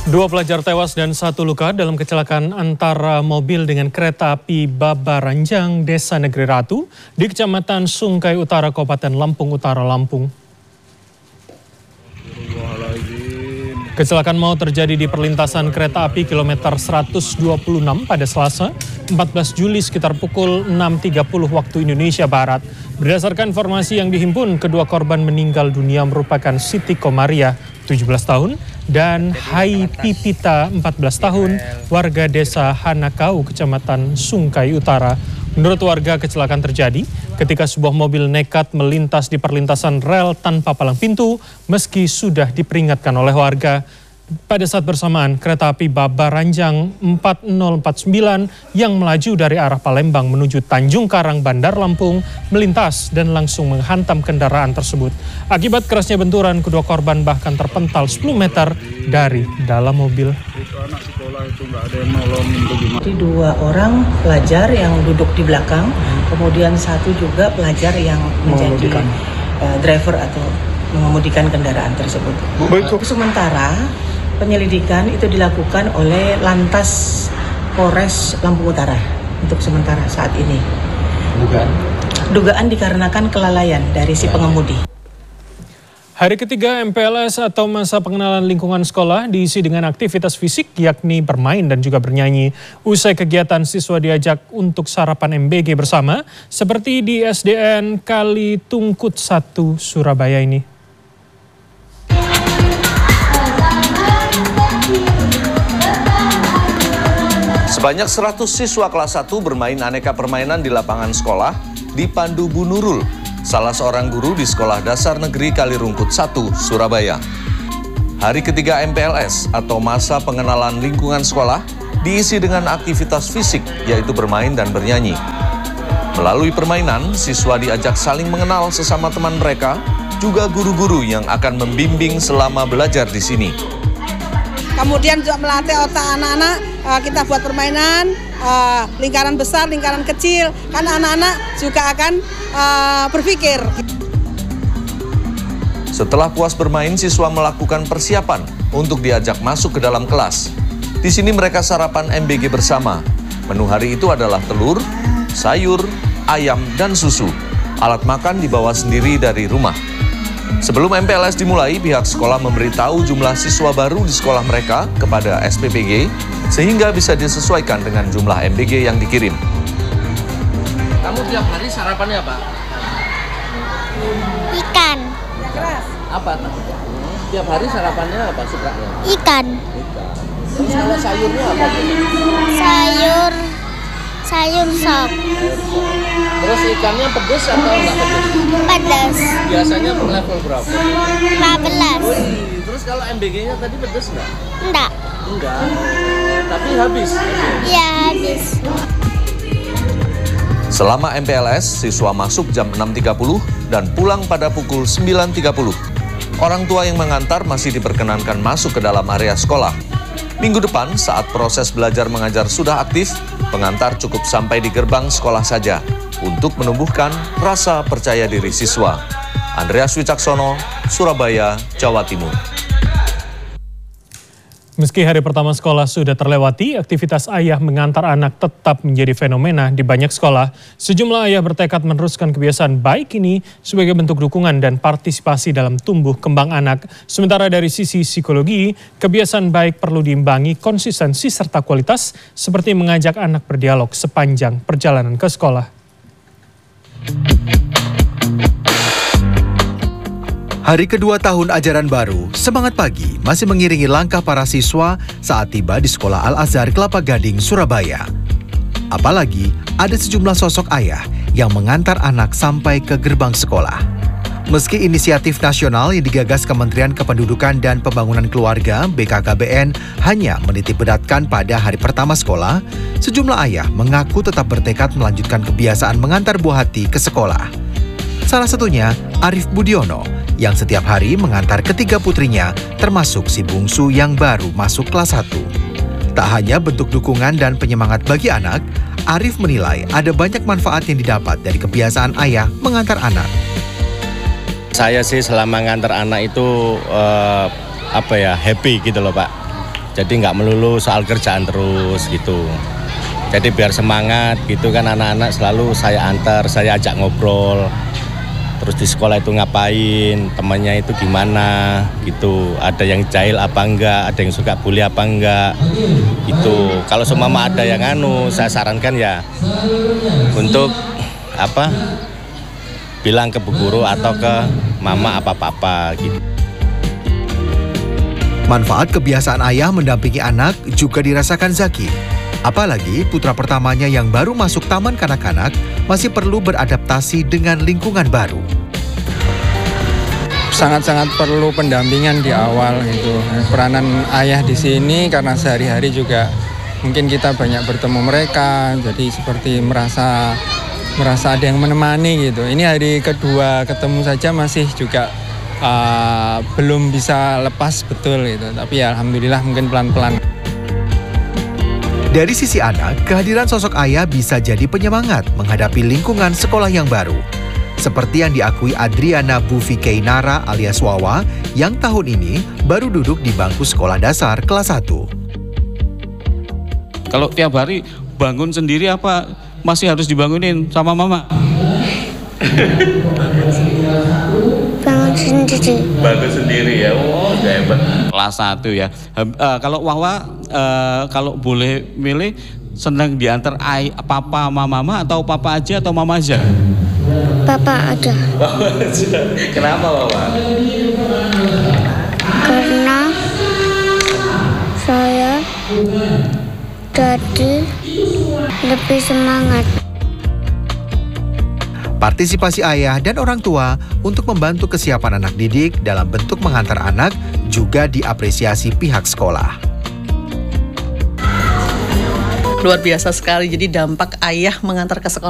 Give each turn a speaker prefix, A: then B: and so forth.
A: Dua pelajar tewas dan satu luka dalam kecelakaan antara mobil dengan kereta api Babaranjang, Desa Negeri Ratu, di Kecamatan Sungkai Utara, Kabupaten Lampung Utara, Lampung. Kecelakaan maut terjadi di perlintasan kereta api kilometer 126 pada Selasa, 14 Juli sekitar pukul 6.30 waktu Indonesia Barat. Berdasarkan informasi yang dihimpun, kedua korban meninggal dunia merupakan Siti Komaria, 17 tahun, dan Hai Pipita, 14 tahun, warga desa Hanakau, Kecamatan Sungkai Utara. Menurut warga, kecelakaan terjadi ketika sebuah mobil nekat melintas di perlintasan rel tanpa palang pintu meski sudah diperingatkan oleh warga. Pada saat bersamaan, kereta api Babaranjang 4049 yang melaju dari arah Palembang menuju Tanjung Karang, Bandar Lampung melintas dan langsung menghantam kendaraan tersebut. Akibat kerasnya benturan, kedua korban bahkan terpental 10 meter dari dalam mobil.
B: Dua orang pelajar yang duduk di belakang, kemudian satu juga pelajar yang menjadi driver atau mengemudikan kendaraan tersebut. Sementara penyelidikan itu dilakukan oleh Lantas Polres Lampung Utara untuk sementara saat ini. Dugaan dikarenakan kelalaian dari si pengemudi.
A: Hari ketiga MPLS atau masa pengenalan lingkungan sekolah diisi dengan aktivitas fisik yakni bermain dan juga bernyanyi. Usai kegiatan, siswa diajak untuk sarapan MBG bersama seperti di SDN Kali Tungkut 1 Surabaya ini.
C: Sebanyak 100 siswa kelas 1 bermain aneka permainan di lapangan sekolah dipandu Bu Nurul, salah seorang guru di Sekolah Dasar Negeri Kalirungkut 1, Surabaya. Hari ketiga MPLS atau masa pengenalan lingkungan sekolah diisi dengan aktivitas fisik yaitu bermain dan bernyanyi. Melalui permainan, siswa diajak saling mengenal sesama teman mereka, juga guru-guru yang akan membimbing selama belajar di sini.
D: Kemudian juga melatih otak anak-anak, kita buat permainan, lingkaran besar, lingkaran kecil, kan anak-anak juga akan berpikir.
C: Setelah puas bermain, siswa melakukan persiapan untuk diajak masuk ke dalam kelas. Di sini mereka sarapan MBG bersama. Menu hari itu adalah telur, sayur, ayam, dan susu. Alat makan dibawa sendiri dari rumah. Sebelum MPLS dimulai, pihak sekolah memberitahu jumlah siswa baru di sekolah mereka kepada SPPG sehingga bisa disesuaikan dengan jumlah MBG yang dikirim.
E: Kamu tiap hari sarapannya apa?
F: Ikan.
E: Apa? Tiap hari sarapannya apa sukanya?
F: Ikan.
E: Terus kalau sayurnya apa?
F: Sayur sop.
E: Terus ikannya pedas atau enggak pedas?
F: Pedas.
E: Biasanya level berapa?
F: 15.
E: Terus kalau MBG-nya tadi pedas enggak?
F: Enggak.
E: Enggak. Tapi habis.
F: Iya, habis.
C: Selama MPLS, siswa masuk jam 6.30 dan pulang pada pukul 9.30. Orang tua yang mengantar masih diperkenankan masuk ke dalam area sekolah. Minggu depan, saat proses belajar mengajar sudah aktif, pengantar cukup sampai di gerbang sekolah saja untuk menumbuhkan rasa percaya diri siswa. Andreas Wicaksono, Surabaya, Jawa Timur.
A: Meski hari pertama sekolah sudah terlewati, aktivitas ayah mengantar anak tetap menjadi fenomena di banyak sekolah. Sejumlah ayah bertekad meneruskan kebiasaan baik ini sebagai bentuk dukungan dan partisipasi dalam tumbuh kembang anak. Sementara dari sisi psikologi, kebiasaan baik perlu diimbangi konsistensi serta kualitas seperti mengajak anak berdialog sepanjang perjalanan ke sekolah.
G: Hari kedua tahun ajaran baru, semangat pagi masih mengiringi langkah para siswa saat tiba di Sekolah Al-Azhar Kelapa Gading, Surabaya. Apalagi ada sejumlah sosok ayah yang mengantar anak sampai ke gerbang sekolah. Meski inisiatif nasional yang digagas Kementerian Kependudukan dan Pembangunan Keluarga (BKKBN) hanya menitiberatkan pada hari pertama sekolah, sejumlah ayah mengaku tetap bertekad melanjutkan kebiasaan mengantar buah hati ke sekolah. Salah satunya Arif Budiono yang setiap hari mengantar ketiga putrinya termasuk si bungsu yang baru masuk kelas 1. Tak hanya bentuk dukungan dan penyemangat bagi anak, Arif menilai ada banyak manfaat yang didapat dari kebiasaan ayah mengantar anak.
H: Saya sih selama ngantar anak itu happy gitu loh Pak. Jadi nggak melulu soal kerjaan terus gitu. Jadi biar semangat gitu kan anak-anak selalu saya antar, saya ajak ngobrol. Terus di sekolah itu ngapain, temannya itu gimana gitu. Ada yang jahil apa enggak, ada yang suka bully apa enggak gitu. Kalau seumpama ada yang saya sarankan ya untuk bilang ke bu guru atau ke mama apa papa gitu.
G: Manfaat kebiasaan ayah mendampingi anak juga dirasakan Zaki. Apalagi putra pertamanya yang baru masuk taman kanak-kanak masih perlu beradaptasi dengan lingkungan baru.
I: Sangat-sangat perlu pendampingan di awal gitu. Peranan ayah di sini karena sehari-hari juga mungkin kita banyak bertemu mereka, jadi seperti merasa ada yang menemani gitu. Ini hari kedua ketemu saja masih juga belum bisa lepas betul gitu. Tapi ya alhamdulillah mungkin pelan-pelan.
G: Dari sisi anak, kehadiran sosok ayah bisa jadi penyemangat menghadapi lingkungan sekolah yang baru. Seperti yang diakui Adriana Bufikeinara alias Wawa yang tahun ini baru duduk di bangku sekolah dasar kelas 1.
J: Kalau tiap hari bangun sendiri apa masih harus dibangunin sama mama? Bangun sendiri ya, hebat. Kelas 1 ya. Kalau Wawa kalau boleh milih senang diantar papa sama mama atau papa aja atau mama aja?
F: Papa ada.
J: Kenapa Wawa?
F: Karena saya jadi lebih semangat.
G: Partisipasi ayah dan orang tua untuk membantu kesiapan anak didik dalam bentuk mengantar anak juga diapresiasi pihak sekolah.
K: Luar biasa sekali, jadi dampak ayah mengantar ke sekolah